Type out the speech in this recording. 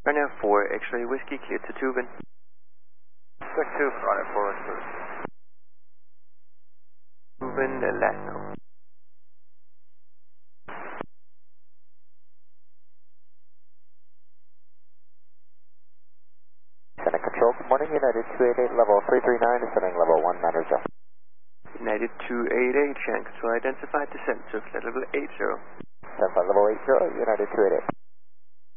Runner 4, X-ray whiskey, cleared to Tuven. Check 2, Runner 4, X-ray. Tuven, last now. Center Control, good morning, United 288, level 339, descending level 19 Zone. United 288, Shannon Control identified, descent to flight level 80. Descent flight level 80, United 288.